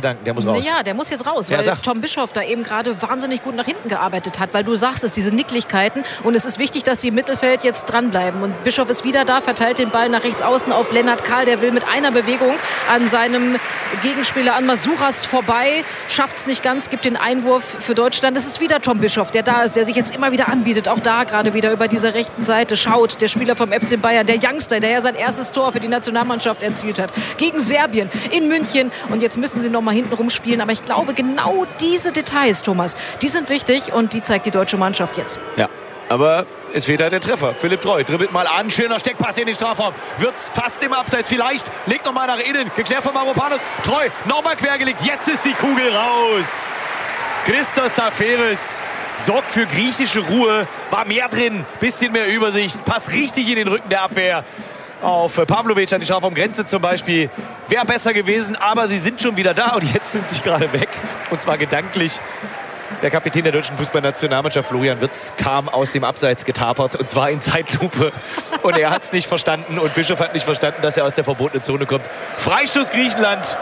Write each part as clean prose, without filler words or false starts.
Gedanken, der muss raus. Ja, der muss jetzt raus, weil Tom Bischoff da eben gerade wahnsinnig gut nach hinten gearbeitet hat, weil du sagst es, diese Nicklichkeiten, und es ist wichtig, dass sie im Mittelfeld jetzt dranbleiben. Und Bischoff ist wieder da, verteilt den Ball nach rechts außen auf Lennart Kahl, der will mit einer Bewegung an seinem Gegenspieler an Masuras vorbei, schafft es nicht ganz, gibt den Einwurf für Deutschland. Es ist wieder Tom Bischoff, der da ist, der sich jetzt immer wieder anbietet, auch da gerade wieder über diese rechten Seite schaut, der Spieler vom FC Bayern, der Youngster, der ja sein erstes Tor für die Nationalmannschaft erzielt hat, gegen Serbien in München, und jetzt müssen sie noch mal hinten rumspielen, aber ich glaube, genau diese Details, Thomas, die sind wichtig und die zeigt die deutsche Mannschaft jetzt. Ja, aber es fehlt halt der Treffer. Philipp Treu dribbelt mal an, schöner Steckpass in den Strafraum, wird's fast im Abseits, vielleicht, legt noch mal nach innen, geklärt von Mavropanos, Treu, nochmal quergelegt, jetzt ist die Kugel raus. Christos Saferis sorgt für griechische Ruhe, war mehr drin, bisschen mehr Übersicht, passt richtig in den Rücken der Abwehr. Auf Pavlovic an die Strafraumgrenze zum Beispiel. Wäre besser gewesen, aber sie sind schon wieder da und jetzt sind sie gerade weg. Und zwar gedanklich. Der Kapitän der deutschen Fußballnationalmannschaft, Florian Wirtz, kam aus dem Abseits getapert und zwar in Zeitlupe. Und er hat es nicht verstanden und Bischof hat nicht verstanden, dass er aus der verbotenen Zone kommt. Freistoß Griechenland.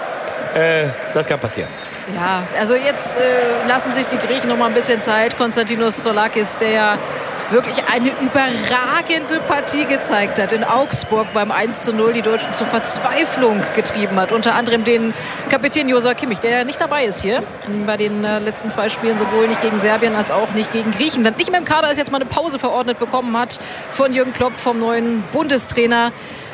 Das kann passieren. Ja, also jetzt lassen sich die Griechen noch mal ein bisschen Zeit. Konstantinos Zoulakis, der ja wirklich eine überragende Partie gezeigt hat in Augsburg beim 1:0, die Deutschen zur Verzweiflung getrieben hat. Unter anderem den Kapitän Joshua Kimmich, der ja nicht dabei ist hier bei den letzten 2 Spielen, sowohl nicht gegen Serbien als auch nicht gegen Griechenland. Nicht mehr im Kader ist, jetzt mal eine Pause verordnet bekommen hat von Jürgen Klopp, vom neuen Bundestrainer.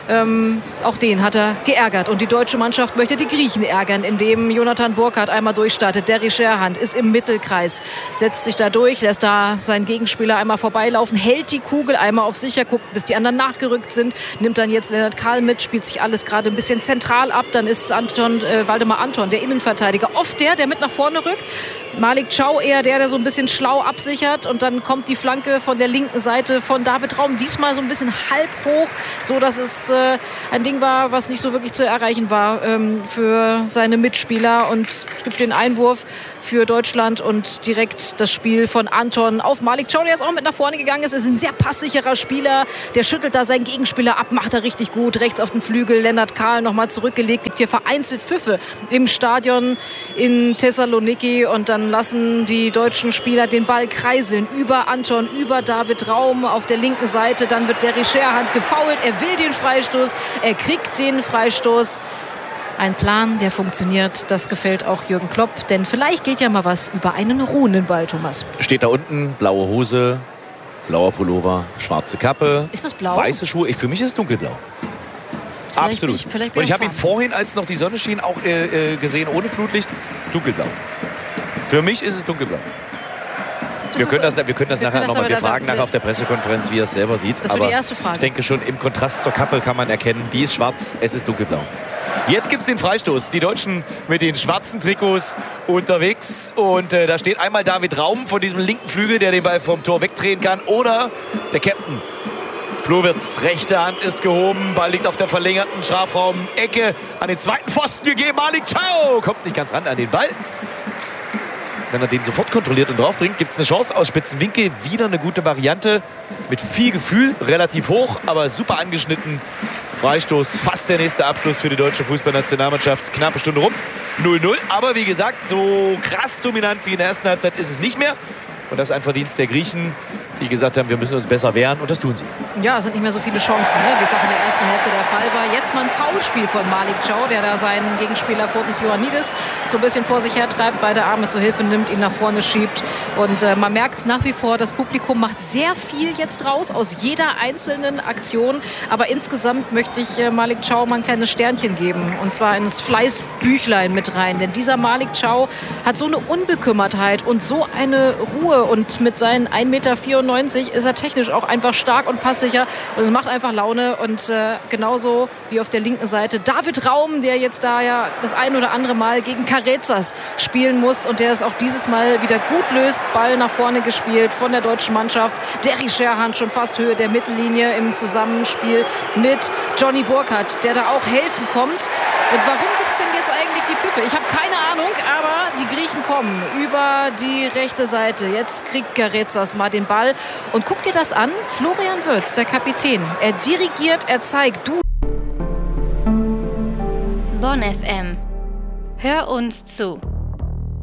Auch den hat er geärgert. Und die deutsche Mannschaft möchte die Griechen ärgern, indem Jonathan Burkhardt einmal durchstartet. Derry Scherhand ist im Mittelkreis, setzt sich da durch, lässt da seinen Gegenspieler einmal vorbeilaufen, hält die Kugel einmal auf sicher, guckt, bis die anderen nachgerückt sind, nimmt dann jetzt Lennart Kahl mit, spielt sich alles gerade ein bisschen zentral ab. Dann ist Waldemar Anton, der Innenverteidiger, oft der mit nach vorne rückt. Malik Chow eher der so ein bisschen schlau absichert. Und dann kommt die Flanke von der linken Seite von David Raum. Diesmal so ein bisschen halb hoch, so dass es ein Ding war, was nicht so wirklich zu erreichen war für seine Mitspieler. Und es gibt den Einwurf für Deutschland und direkt das Spiel von Anton auf Malik Chow, der jetzt auch mit nach vorne gegangen ist. Ist ein sehr passsicherer Spieler. Der schüttelt da seinen Gegenspieler ab, macht er richtig gut. Rechts auf den Flügel, Lennart Kahl nochmal zurückgelegt. Gibt hier vereinzelt Pfiffe im Stadion in Thessaloniki. Und dann lassen die deutschen Spieler den Ball kreiseln über Anton, über David Raum auf der linken Seite. Dann wird Derry Scherhand gefoult. Er will den Freistoß. Er kriegt den Freistoß. Ein Plan, der funktioniert. Das gefällt auch Jürgen Klopp. Denn vielleicht geht ja mal was über einen ruhenden Ball, Thomas. Steht da unten, blaue Hose, blauer Pullover, schwarze Kappe. Ist das blau? Weiße Schuhe. Für mich ist es dunkelblau. Absolut. Und ich habe ihn vorhin, als noch die Sonne schien, auch gesehen, ohne Flutlicht, dunkelblau. Für mich ist es dunkelblau. Wir können das nachher nochmal. Wir fragen nachher auf der Pressekonferenz, wie er es selber sieht. Das wird die erste Frage. Ich denke schon, im Kontrast zur Kappe kann man erkennen, die ist schwarz, es ist dunkelblau. Jetzt gibt es den Freistoß. Die Deutschen mit den schwarzen Trikots unterwegs. Und da steht einmal David Raum von diesem linken Flügel, der den Ball vom Tor wegdrehen kann. Oder der Captain. Flo Wirtz, rechte Hand ist gehoben. Ball liegt auf der verlängerten Strafraum-Ecke. An den zweiten Pfosten gegeben. Malik Chow kommt nicht ganz ran an den Ball. Wenn er den sofort kontrolliert und draufbringt, gibt es eine Chance aus Spitzenwinkel. Wieder eine gute Variante. Mit viel Gefühl, relativ hoch, aber super angeschnitten. Freistoß, fast der nächste Abschluss für die deutsche Fußballnationalmannschaft. Knappe Stunde rum. 0-0. Aber wie gesagt, so krass dominant wie in der ersten Halbzeit ist es nicht mehr. Und das ist ein Verdienst der Griechen, die gesagt haben, wir müssen uns besser wehren. Und das tun sie. Ja, es sind nicht mehr so viele Chancen, ne? Wie es auch in der ersten Hälfte der Fall war. Jetzt mal ein Foulspiel von Malik Chow, der da seinen Gegenspieler Fotis Ioannidis so ein bisschen vor sich her treibt, beide Arme zur Hilfe nimmt, ihn nach vorne schiebt. Und man merkt es nach wie vor, das Publikum macht sehr viel jetzt raus aus jeder einzelnen Aktion. Aber insgesamt möchte ich Malik Chow mal ein kleines Sternchen geben. Und zwar ins Fleißbüchlein mit rein. Denn dieser Malik Chow hat so eine Unbekümmertheit und so eine Ruhe. Und mit seinen 1,94 Meter ist er technisch auch einfach stark und passsicher. Und es macht einfach Laune. Und genauso wie auf der linken Seite David Raum, der jetzt da ja das ein oder andere Mal gegen Karezas spielen muss. Und der es auch dieses Mal wieder gut löst. Ball nach vorne gespielt von der deutschen Mannschaft. Derry Scherhand schon fast Höhe der Mittellinie im Zusammenspiel mit Johnny Burkhardt, der da auch helfen kommt. Und warum gibt es denn jetzt eigentlich die Pfiffe? Ich habe keine Ahnung, aber die Griechen kommen über die rechte Seite. Jetzt kriegt Karezas mal den Ball. Und guck dir das an. Florian Wirtz, der Kapitän. Er dirigiert, er zeigt. Bonn FM. Hör uns zu.